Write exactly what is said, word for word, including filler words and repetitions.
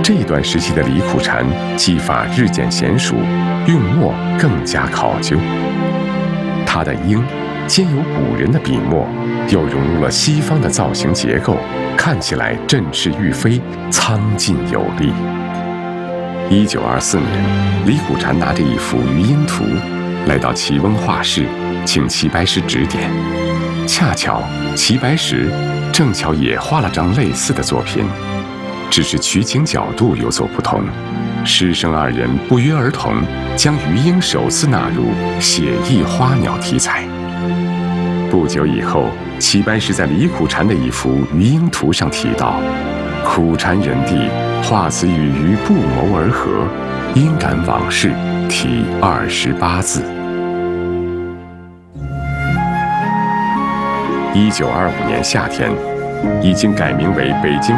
这一段时期的李苦禅技法日渐娴熟，用墨更加考究。他的鹰兼有古人的笔墨，又融入了西方的造型结构，看起来振翅欲飞，苍劲有力。一九二四年，李苦禅拿着一幅鱼鹰图，来到齐翁画室，请齐白石指点。恰巧齐白石正巧也画了张类似的作品，只是取景角度有所不同。师生二人不约而同将鱼鹰首次纳入写意花鸟题材。不久以后，齐白石在李苦禅的一幅鱼鹰图上提到：“苦禅人弟画此与鱼不谋而合，因感往事，题二十八字。”一九二五年夏天，已经改名为北京